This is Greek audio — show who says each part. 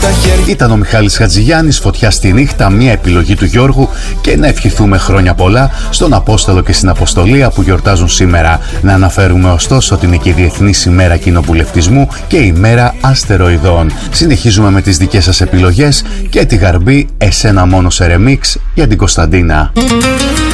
Speaker 1: Ήταν ο Μιχάλης Χατζηγιάννης, Φωτιά στη νύχτα, μια επιλογή του Γιώργου, και να ευχηθούμε χρόνια πολλά στον Απόστολο και στην Αποστολία που γιορτάζουν σήμερα. Να αναφέρουμε ωστόσο ότι είναι και η Διεθνής ημέρα κοινοβουλευτισμού και η μέρα αστεροειδών. Συνεχίζουμε με τις δικές σας επιλογές και τη Γαρμπή «Εσένα μόνο σε ρεμίξ» για την Κωνσταντίνα.